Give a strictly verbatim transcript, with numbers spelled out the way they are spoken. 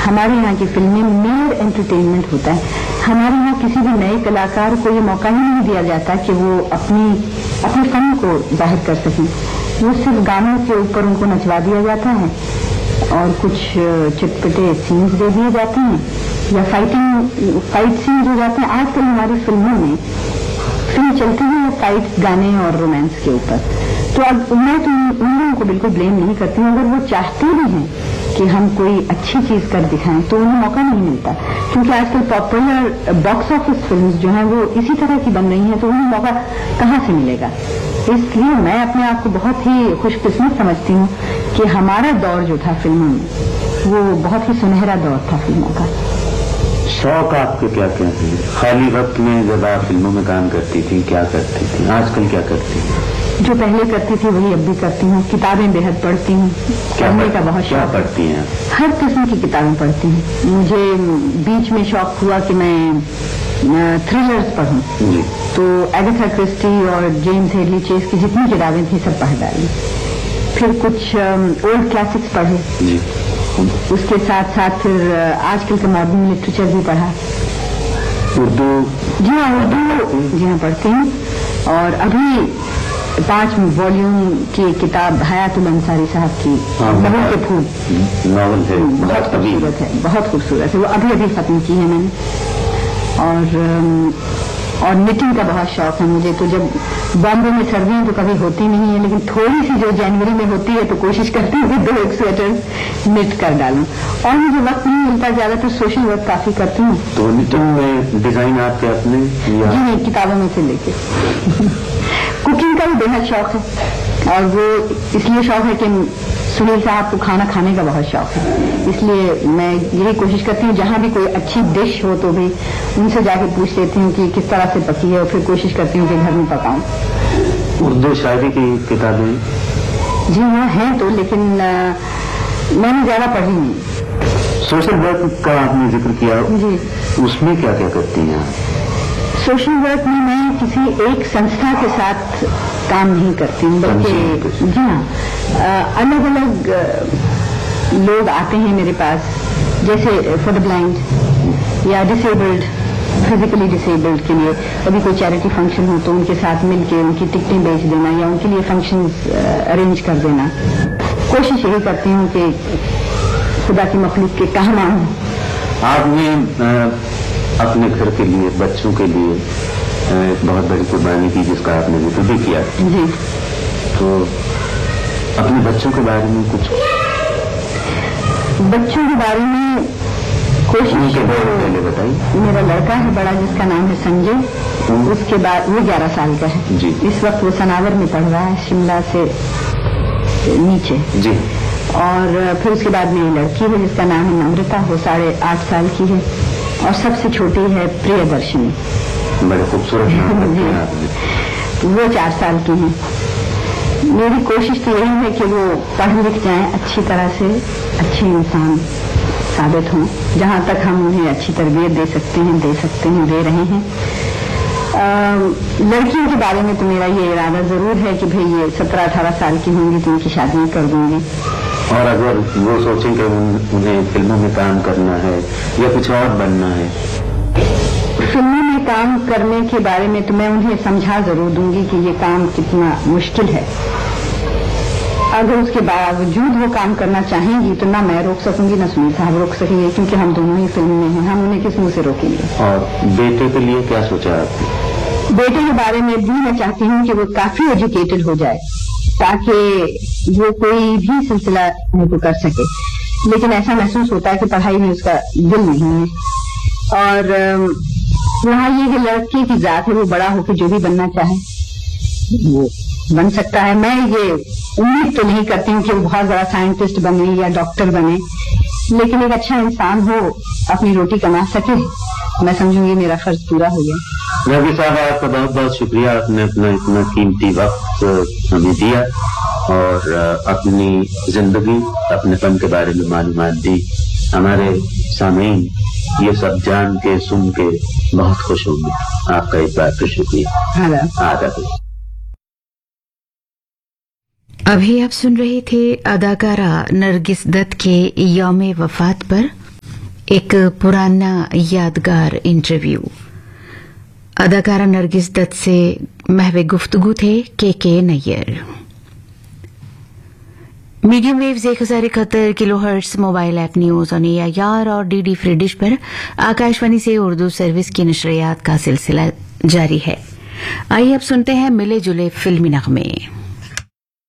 हमारे यहाँ की फिल्में मेयर एंटरटेनमेंट होता है. हमारे यहाँ किसी भी नए कलाकार को ये मौका ही नहीं दिया जाता कि वो अपनी अपने फन को जाहिर कर सकें. वो सिर्फ गानों के ऊपर उनको नचवा दिया जाता है और कुछ चटपटे सीन्स दे दिए जाते हैं या फाइटिंग फाइट सीन्स हो जाते हैं. आजकल हमारी फिल्मों में फिल्म चलती है फाइट गाने और रोमांस के ऊपर. तो अब मैं तो उन लोगों को बिल्कुल ब्लेम नहीं करती हूँ. अगर वो चाहते भी हैं कि हम कोई अच्छी चीज कर दिखाएं तो उन्हें मौका नहीं मिलता, क्योंकि आजकल पॉपुलर बॉक्स ऑफिस फिल्म्स जो हैं वो इसी तरह की बन रही हैं, तो उन्हें मौका कहाँ से मिलेगा. इसलिए मैं अपने आप को बहुत ही खुशकिस्मत समझती हूँ कि हमारा दौर जो था फिल्मों में वो बहुत ही सुनहरा दौर था फिल्मों का. शौक आपके क्या क्या थे? खाली वक्त में जब आप फिल्मों में काम करती थी क्या करती थी? आजकल क्या करती हैं? जो पहले करती थी वही अब भी करती हूँ. किताबें बेहद पढ़ती हूँ. पढ़ने का बहुत क्या शौक. पढ़ती हैं? हर किस्म की किताबें पढ़ती हूँ. मुझे बीच में शौक हुआ कि मैं थ्रिलर्स पढ़ूं, तो एगाथा क्रिस्टी और जेम्स हेडली चेस की जितनी किताबें थी सब पढ़ डाली. फिर कुछ ओल्ड क्लासिक्स पढ़े. उसके साथ साथ फिर आजकल के मॉडर्न लिटरेचर भी पढ़ा. उर्दू? जी हाँ, उर्दू जी हाँ पढ़ती हूँ. और अभी पांच वॉल्यूम की किताब हयातुल अंसारी साहब की नवल के फूल नॉवल है, बहुत खूबसूरत है. बहुत खूबसूरत है. वो अभी अभी खत्म की है मैंने. और और निटिंग का बहुत शौक है मुझे. तो जब बॉम्बे में सर्दियां तो कभी होती नहीं है, लेकिन थोड़ी सी जो जनवरी में होती है तो कोशिश करती हूँ कि दो एक स्वेटर निट कर डालूं. और मुझे वक्त नहीं मिलता, ज्यादातर सोशल वर्क काफी करती हूँ. तो निटिंग में डिजाइन आपके अपने? जी नहीं, किताबों में से लेके. कुकिंग का भी बेहद शौक है, और वो इसलिए शौक है कि सुनील साहब को खाना खाने का बहुत शौक है. इसलिए मैं यही कोशिश करती हूँ जहाँ भी कोई अच्छी डिश हो तो भी उनसे जाके पूछ लेती हूँ कि किस तरह से पकी है, और फिर कोशिश करती हूँ कि घर में पकाऊं. उर्दू शायरी की किताबें? जी हाँ हैं तो, लेकिन आ, मैंने ज्यादा पढ़ी नहीं. सोशल वर्क का आपने जिक्र किया जी. उसमें क्या क्या करती हैं? सोशल वर्क में मैं किसी एक संस्था के साथ काम नहीं करती हूँ, बल्कि जी हाँ अलग अलग लोग आते हैं मेरे पास, जैसे फॉर द ब्लाइंड या डिसेबल्ड, फिजिकली डिसेबल्ड के लिए कभी कोई चैरिटी फंक्शन हो तो उनके साथ मिलके उनकी टिकटें बेच देना या उनके लिए फंक्शंस अरेंज कर देना. कोशिश यही करती हूँ कि खुदा की मखलूक के काम आऊं. आपने अपने घर के लिए, बच्चों के लिए एक बहुत बड़ी कुर्बानी की जिसका आपने जिक्र भी किया. जी. तो अपने बच्चों के बारे में कुछ? बच्चों के बारे में कोशिश के बारे में पहले बताइए. मेरा लड़का है बड़ा जिसका नाम है संजय. उसके बाद वो ग्यारह साल का है. जी. इस वक्त वो सनावर में पढ़ रहा है, शिमला से नीचे. जी. और फिर उसके बाद मेरी लड़की है जिसका नाम है नम्रता. वो साढ़े आठ साल की है. और सबसे छोटी है प्रियदर्शनी. बड़े खूबसूरत नाम है. वो चार साल की है. मेरी कोशिश तो यही है कि वो पढ़ लिख जाएं, अच्छी तरह से अच्छे इंसान साबित हों. जहाँ तक हम उन्हें अच्छी तरबियत दे सकते हैं दे सकते हैं दे रहे हैं. आ, लड़कियों के बारे में तो मेरा ये इरादा जरूर है कि भाई ये सत्रह अठारह साल की होंगी तो उनकी शादी कर दूंगी. और अगर वो सोचें कि उन्हें फिल्मों में काम करना है या कुछ और बनना है? फिल्मों में काम करने के बारे में तो मैं उन्हें समझा जरूर दूंगी कि ये काम कितना मुश्किल है. अगर उसके बावजूद वो काम करना चाहेंगी तो ना मैं रोक सकूंगी ना सुनील साहब रोक सकेंगे, क्योंकि हम दोनों ही फिल्म में हैं. हम उन्हें किस मुंह से रोकेंगे. और बेटे के लिए क्या सोचा आपने? बेटे के बारे में भी मैं चाहती हूँ कि वो काफी एजुकेटेड हो जाए ताकि वो कोई भी सिलसिला तो कर सके. लेकिन ऐसा महसूस होता है कि पढ़ाई में उसका दिल नहीं है. और वहाँ ये कि लड़के की जात है, वो बड़ा होकर जो भी बनना चाहे वो बन सकता है. मैं ये उम्मीद तो नहीं करती हूँ कि वो बहुत बड़ा साइंटिस्ट बने या डॉक्टर बने, लेकिन एक अच्छा इंसान हो, अपनी रोटी कमा सके, मैं समझूंगी मेरा फर्ज पूरा हो गया. नबी साहब आपका बहुत बहुत शुक्रिया. आपने अपना इतना कीमती वक्त हमें दिया और अपनी जिंदगी, अपने फन के बारे में मालूमात दी. हमारे सामीन ये सब जान के सुन के बहुत खुश होंगे. आपका एक बार फिर शुक्रिया. आदाब. अभी आप सुन रहे थे अदाकारा नरगिस दत्त के यौम वफात पर ایک پرانا یادگار انٹرویو. اداکارہ نرگس دت سے محو گفتگو تھے کے کے نیئر. میڈیم ویوز ایک ہزار اکہتر کلو hertz mobile app news on a I R اور ڈی ڈی فری ڈش پر آکاشوانی سے اردو سروس کی نشریات کا سلسلہ جاری ہے. آئیے اب سنتے ہیں ملے جلے فلمی نغمے.